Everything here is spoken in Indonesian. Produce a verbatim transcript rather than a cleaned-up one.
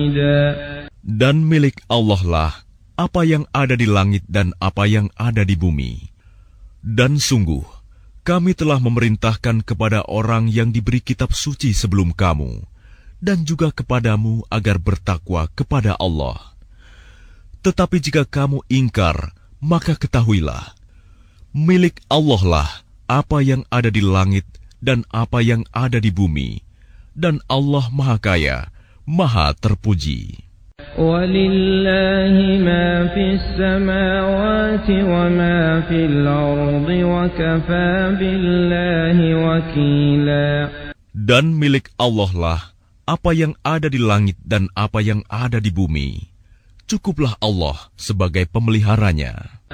Dan milik Allah lah apa yang ada di langit dan apa yang ada di bumi. Dan sungguh, kami telah memerintahkan kepada orang yang diberi kitab suci sebelum kamu, dan juga kepadamu agar bertakwa kepada Allah. Tetapi jika kamu ingkar, maka ketahuilah, milik Allah lah apa yang ada di langit dan apa yang ada di bumi, dan Allah Maha Kaya, Maha Terpuji. وَلِلَّهِ مَا فِي السَّمَاوَاتِ وَمَا فِي الْأَرْضِ وَكَفَى بِاللَّهِ وَكِيلًا. Dan milik Allah lah apa yang ada di langit dan apa yang ada di bumi. Cukuplah Allah sebagai pemeliharanya.